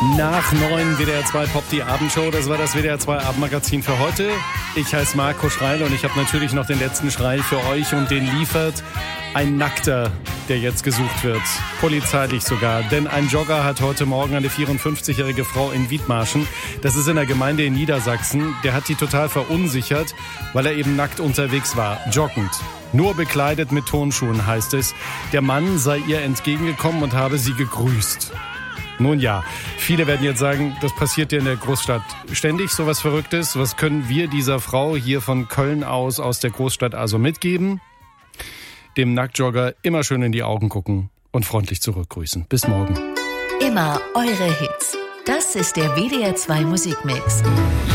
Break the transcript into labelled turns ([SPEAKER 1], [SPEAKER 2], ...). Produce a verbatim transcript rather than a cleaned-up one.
[SPEAKER 1] Nach neun W D R zwei Pop, die Abendshow. Das war das W D R zwei Abendmagazin für heute. Ich heiße Marco Schreil und ich habe natürlich noch den letzten Schrei für euch und den liefert ein Nackter, der jetzt gesucht wird. Polizeilich sogar. Denn ein Jogger hat heute Morgen eine vierundfünfzigjährige Frau in Wiedmarschen, das ist in der Gemeinde in Niedersachsen, der hat die total verunsichert, weil er eben nackt unterwegs war, joggend. Nur bekleidet mit Turnschuhen, heißt es. Der Mann sei ihr entgegengekommen und habe sie gegrüßt. Nun ja, viele werden jetzt sagen, das passiert ja in der Großstadt ständig, sowas Verrücktes. Was können wir dieser Frau hier von Köln aus, aus der Großstadt also mitgeben? Dem Nacktjogger immer schön in die Augen gucken und freundlich zurückgrüßen. Bis morgen.
[SPEAKER 2] Immer eure Hits. Das ist der W D R zwei Musikmix.